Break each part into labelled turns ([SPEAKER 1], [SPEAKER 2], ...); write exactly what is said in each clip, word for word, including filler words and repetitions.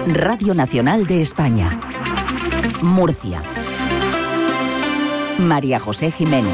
[SPEAKER 1] Radio Nacional de España. Murcia. María José Jiménez.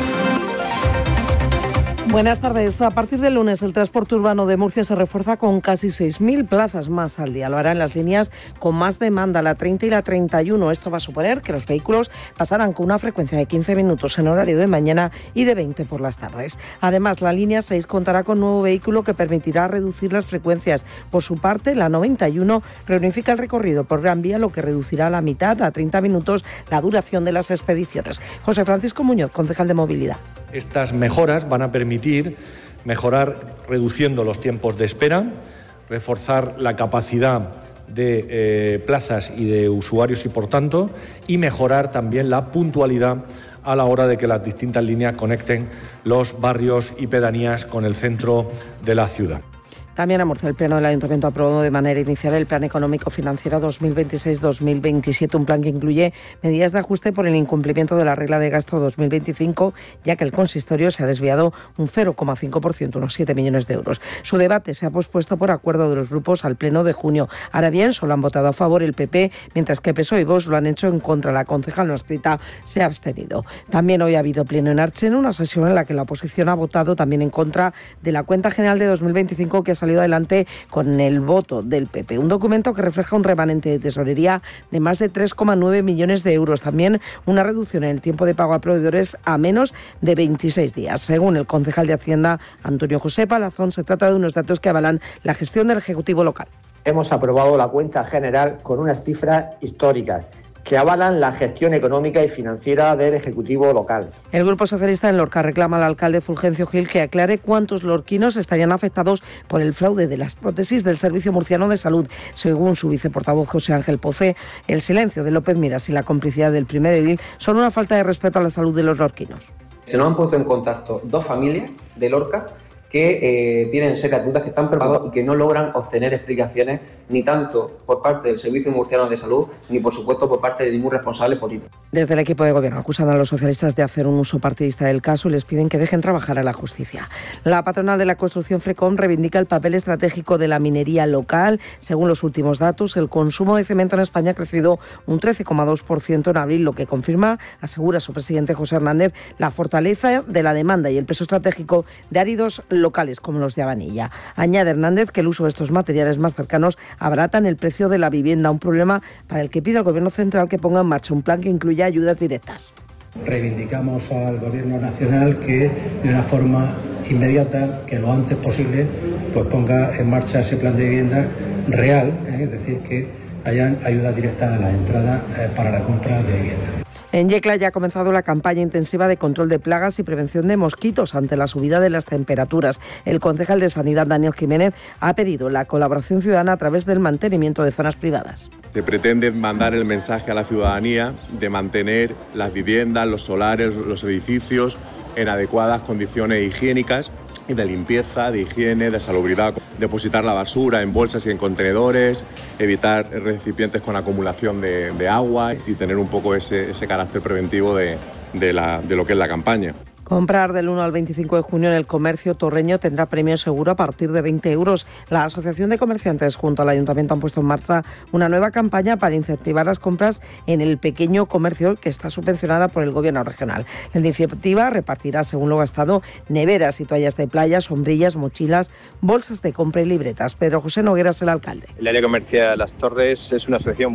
[SPEAKER 2] Buenas tardes. A partir del lunes, el transporte urbano de Murcia se refuerza con casi seis mil plazas más al día. Lo hará en las líneas con más demanda, la treinta y la treinta y uno. Esto va a suponer que los vehículos pasarán con una frecuencia de quince minutos en horario de mañana y de veinte por las tardes. Además, la línea seis contará con un nuevo vehículo que permitirá reducir las frecuencias. Por su parte, la noventa y uno reunifica el recorrido por Gran Vía, lo que reducirá a la mitad, a treinta minutos, la duración de las expediciones. José Francisco Muñoz, concejal de Movilidad.
[SPEAKER 3] Estas mejoras van a permitir mejorar reduciendo los tiempos de espera, reforzar la capacidad de eh, plazas y de usuarios y, por tanto, y mejorar también la puntualidad a la hora de que las distintas líneas conecten los barrios y pedanías con el centro de la ciudad.
[SPEAKER 2] También en Murcia, el Pleno del Ayuntamiento aprobó de manera inicial el Plan Económico Financiero dos mil veintiséis dos mil veintisiete, un plan que incluye medidas de ajuste por el incumplimiento de la regla de gasto dos mil veinticinco, ya que el consistorio se ha desviado un cero coma cinco por ciento, unos siete millones de euros. Su debate se ha pospuesto por acuerdo de los grupos al Pleno de junio. Ahora bien, solo han votado a favor el P P, mientras que P S O E y Vox lo han hecho en contra. La concejal no escrita se ha abstenido. También hoy ha habido pleno en Archena, una sesión en la que la oposición ha votado también en contra de la cuenta general de dos mil veinticinco, que ha salido adelante con el voto del P P. Un documento que refleja un remanente de tesorería de más de tres coma nueve millones de euros. También una reducción en el tiempo de pago a proveedores a menos de veintiséis días. Según el concejal de Hacienda, Antonio José Palazón, se trata de unos datos que avalan la gestión del Ejecutivo local.
[SPEAKER 4] Hemos aprobado la cuenta general con unas cifras históricas que avalan la gestión económica y financiera del Ejecutivo local.
[SPEAKER 2] El Grupo Socialista en Lorca reclama al alcalde Fulgencio Gil que aclare cuántos lorquinos estarían afectados por el fraude de las prótesis del Servicio Murciano de Salud. Según su viceportavoz José Ángel Pocé, el silencio de López Miras y la complicidad del primer edil son una falta de respeto a la salud de los lorquinos.
[SPEAKER 5] Se nos han puesto en contacto dos familias de Lorca que eh, tienen serias dudas, que están preocupados y que no logran obtener explicaciones ni tanto por parte del Servicio Murciano de Salud ni, por supuesto, por parte de ningún responsable político.
[SPEAKER 2] Desde el equipo de gobierno acusan a los socialistas de hacer un uso partidista del caso y les piden que dejen trabajar a la justicia. La patronal de la construcción FRECOM reivindica el papel estratégico de la minería local. Según los últimos datos, el consumo de cemento en España ha crecido un trece coma dos por ciento en abril, lo que confirma, asegura su presidente José Hernández, la fortaleza de la demanda y el peso estratégico de áridos locales como los de Abanilla. Añade Hernández que el uso de estos materiales más cercanos abaratan el precio de la vivienda, un problema para el que pide al Gobierno central que ponga en marcha un plan que incluya ayudas directas.
[SPEAKER 6] Reivindicamos al Gobierno nacional que de una forma inmediata, que lo antes posible, pues ponga en marcha ese plan de vivienda real, ¿eh? Es decir, que hayan ayudas directas a la entrada eh, para la compra de vivienda.
[SPEAKER 2] En Yecla ya ha comenzado la campaña intensiva de control de plagas y prevención de mosquitos ante la subida de las temperaturas. El concejal de Sanidad, Daniel Jiménez, ha pedido la colaboración ciudadana a través del mantenimiento de zonas privadas.
[SPEAKER 7] Se pretende mandar el mensaje a la ciudadanía de mantener las viviendas, los solares, los edificios en adecuadas condiciones higiénicas y de limpieza, de higiene, de salubridad, depositar la basura en bolsas y en contenedores, evitar recipientes con acumulación de, de agua y tener un poco ese, ese carácter preventivo de, de, la, de lo que es la campaña.
[SPEAKER 2] Comprar del uno al veinticinco de junio en el comercio torreño tendrá premio seguro a partir de veinte euros. La Asociación de Comerciantes junto al Ayuntamiento han puesto en marcha una nueva campaña para incentivar las compras en el pequeño comercio que está subvencionada por el Gobierno regional. La iniciativa repartirá, según lo gastado, neveras y toallas de playa, sombrillas, mochilas, bolsas de compra y libretas. Pedro José Noguera es el alcalde.
[SPEAKER 8] El área comercial Las Torres es una asociación